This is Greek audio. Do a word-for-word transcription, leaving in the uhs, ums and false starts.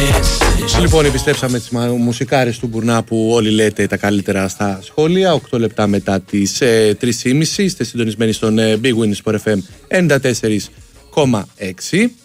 Λοιπόν, επιστρέψαμε τις μουσικάρες του Μπουρνά που όλοι λέτε τα καλύτερα στα σχόλια. οκτώ λεπτά μετά τις ε, τρεις και μισή. Είστε συντονισμένοι στον ε, Big Win Sport εφ εμ ενενήντα τέσσερα κόμμα έξι.